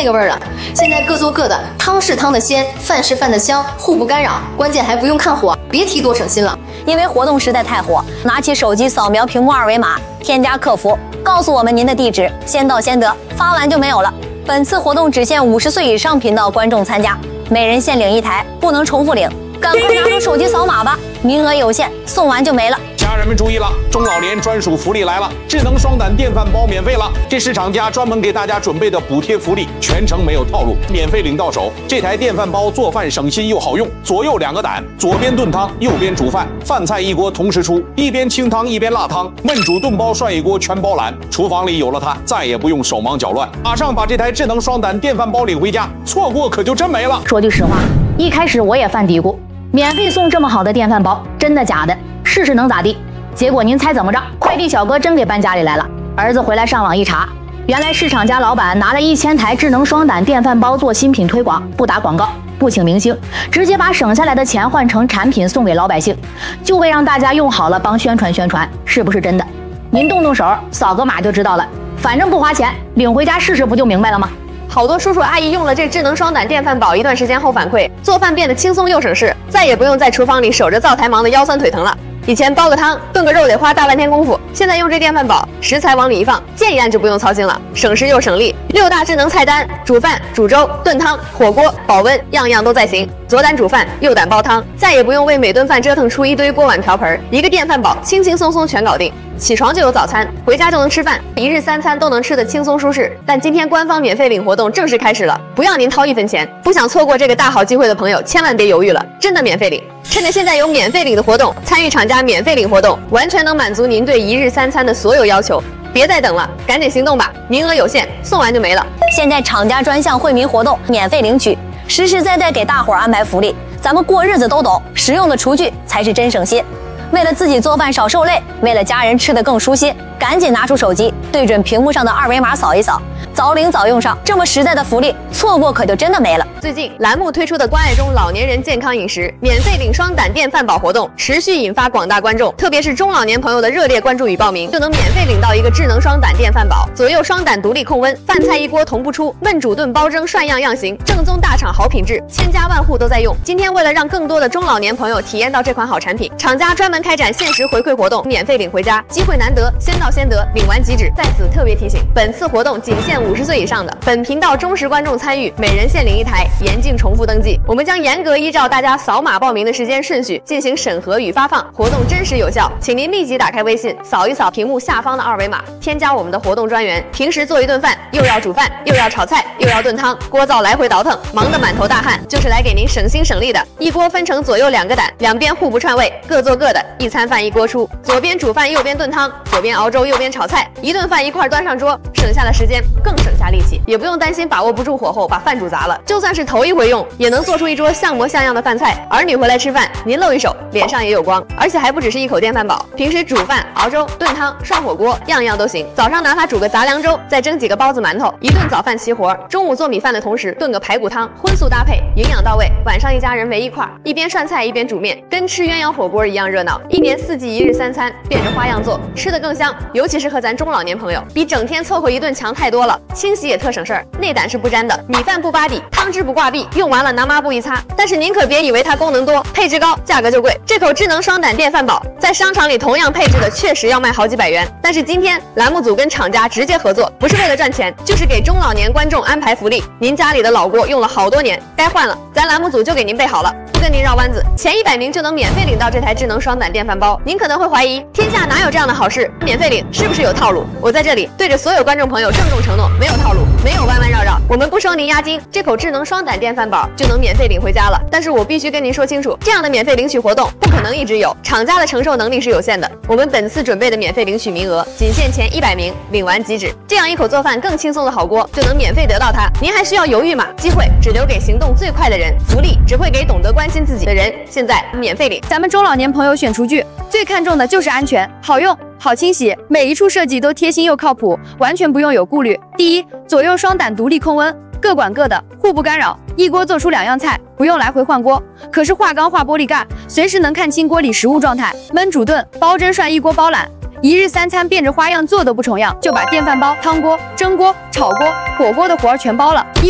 那个味儿了。现在各做各的，汤是汤的鲜，饭是饭的香，互不干扰，关键还不用看火，别提多省心了。 因为活动实在太火，拿起手机扫描屏幕二维码，添加客服，告诉我们您的地址，先到先得，发完就没有了。本次活动只限50岁以上频道观众参加，每人限领1台，不能重复领。赶快拿出手机扫码吧，名额有限，送完就没了。 家人们注意了，中老年专属福利来了，智能双胆电饭煲免费了！这是厂家专门给大家准备的补贴福利，全程没有套路，免费领到手。这台电饭煲做饭省心又好用，左右2个胆，左边炖汤，右边煮饭，饭菜一锅同时出，一边清汤一边辣汤，焖煮炖煲涮一锅全包揽。厨房里有了它，再也不用手忙脚乱。马上把这台智能双胆电饭煲领回家，错过可就真没了。 说句实话，一开始我也犯嘀咕，免费送这么好的电饭煲，真的假的？试试能咋地？结果您猜怎么着？快递小哥真给搬家里来了。儿子回来上网一查，原来是厂家老板拿了1000台智能双胆电饭煲做新品推广，不打广告，不请明星，直接把省下来的钱换成产品送给老百姓，就为让大家用好了帮宣传宣传，是不是真的？您动动手，扫个码就知道了。反正不花钱，领回家试试不就明白了吗？ 好多叔叔阿姨用了这智能双胆电饭煲一段时间后反馈，做饭变得轻松又省事，再也不用在厨房里守着灶台忙得腰酸腿疼了。以前煲个汤、炖个肉得花大半天功夫，现在用这电饭煲，食材往里一放，键一按就不用操心了，省时又省力。6大智能菜单，煮饭、煮粥、炖汤、火锅、保温，样样都在行。左胆煮饭，右胆煲汤，再也不用为每顿饭折腾出一堆锅碗瓢盆，一个电饭煲轻轻松松全搞定。起床就有早餐，回家就能吃饭，1日3餐都能吃得轻松舒适。但今天官方免费领活动正式开始了，不要您掏1分钱。不想错过这个大好机会的朋友，千万别犹豫了，真的免费领！趁着现在有免费领的活动，参与厂家免费领活动，完全能满足您对1日3餐的所有要求。别再等了，赶紧行动吧！名额有限，送完就没了。 现在厂家专项惠民活动，免费领取，实实在在给大伙儿安排福利。咱们过日子都懂，实用的厨具才是真省心。为了自己做饭少受累，为了家人吃得更舒心，赶紧拿出手机，对准屏幕上的二维码扫一扫，早领早用上。这么实在的福利，错过可就真的没了。 最近栏目推出的关爱中老年人健康饮食免费领双胆电饭煲活动，持续引发广大观众，特别是中老年朋友的热烈关注与报名，就能免费领到一个智能双胆电饭煲，左右双胆独立控温，饭菜一锅同步出，焖煮炖煲蒸涮样样行，正宗大厂好品质，千家万户都在用。今天为了让更多的中老年朋友体验到这款好产品，厂家专门开展限时回馈活动，免费领回家，机会难得，先到先得，领完即止。在此特别提醒，本次活动仅限50岁以上的本频道忠实观众参与，每人限领1台，严禁重复登记。我们将严格依照大家扫码报名的时间顺序进行审核与发放，活动真实有效，请您立即打开微信，扫一扫屏幕下方的二维码，添加我们的活动专员。平时做一顿饭，又要煮饭，又要炒菜，又要炖汤，锅灶来回倒腾，忙得满头大汗，就是来给您省心省力的。一锅分成左右2个胆，两边互不串味，各做各的，一餐饭一锅出，左边煮饭，右边炖汤，左边熬粥，右边炒菜，一顿饭一块端上桌，省下了时间，更省下力气，也不用担心把握不住火候把饭煮砸了。就算是头一回用，也能做出一桌像模像样的饭菜。儿女回来吃饭，您露一手，脸上也有光。而且还不只是一口电饭煲，平时煮饭、熬粥、炖汤、涮火锅，样样都行。早上拿它煮个杂粮粥，再蒸几个包子馒头，一顿早饭齐活。中午做米饭的同时炖个排骨汤，荤素搭配，营养到位。晚上一家人围一块，一边涮菜一边煮面，跟吃鸳鸯火锅一样热闹。1年4季1日3餐，变着花样做，吃得更香。尤其适合咱中老年朋友，比整天凑合一顿强太多了。清洗也特省事儿，内胆是不沾的，米饭不扒底，汤汁不挂壁，用完了拿抹布一擦。但是您可别以为它功能多，配置高，价格就贵。这口智能双胆电饭煲在商场里同样配置的确实要卖好几百元，但是今天栏目组跟厂家直接合作，不是为了赚钱，就是给中老年观众安排福利。您家里的老锅用了好多年，该换了，咱栏目组就给您备好了，不跟您绕弯子，前100名就能免费领到这台智能双胆电饭煲。您可能会怀疑，天下哪有这样的好事？免费领是不是有套路？我在这里对着所有观众朋友郑重承诺，没有套路，没有弯弯绕绕，我们不收您押金，这口智能双胆电饭煲就能免费领回家了。但是我必须跟您说清楚，这样的免费领取活动不可能一直有，厂家的承受能力是有限的。我们本次准备的免费领取名额仅限前100名，领完即止。这样一口做饭更轻松的好锅就能免费得到它，您还需要犹豫吗？机会只留给行动最快的人，福利只会给懂得关心自己的人。现在免费领。 咱们中老年朋友选厨具最看重的就是安全、好用、好清洗，每一处设计都贴心又靠谱，完全不用有顾虑。第一，左右双胆独立控温，各管各的，互不干扰，一锅做出2样菜，不用来回换锅。可是化钢化玻璃盖，随时能看清锅里食物状态，焖煮炖、煲蒸涮一锅包揽。1日3餐变着花样做都不重样，就把电饭煲、汤锅、蒸锅、炒锅、火锅的活儿全包了。